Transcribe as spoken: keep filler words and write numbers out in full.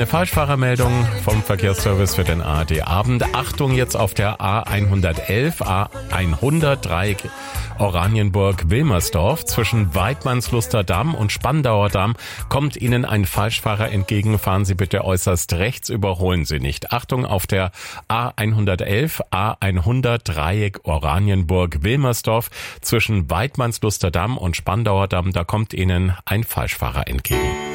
Eine Falschfahrermeldung vom Verkehrsservice für den A R D-Abend. Achtung jetzt auf der A hundertelf, A hundert, Dreieck Oranienburg-Wilmersdorf. Zwischen Weidmannsluster Damm und Spandauer Damm kommt Ihnen ein Falschfahrer entgegen. Fahren Sie bitte äußerst rechts, überholen Sie nicht. Achtung auf der A hundertelf, A hundert, Dreieck Oranienburg-Wilmersdorf. Zwischen Weidmannsluster Damm und Spandauer Damm, da kommt Ihnen ein Falschfahrer entgegen.